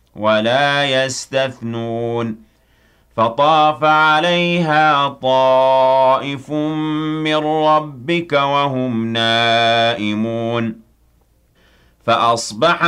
ولا يستثنون فطاف عليها طائف من ربك وهم نائمون فأصبح